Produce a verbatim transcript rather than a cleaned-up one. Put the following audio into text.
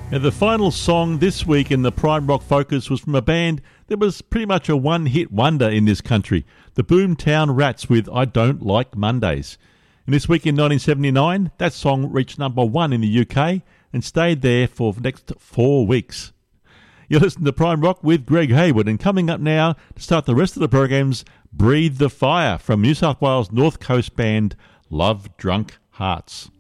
Now, the final song this week in the Prime Rock Focus was from a band that was pretty much a one-hit wonder in this country, the Boomtown Rats with I Don't Like Mondays. And this week in nineteen seventy-nine, that song reached number one in the U K and stayed there for the next four weeks. You're listening to Prime Rock with Greg Hayward, and coming up now to start the rest of the program's Breathe the Fire from New South Wales North Coast band Love Drunk Hearts.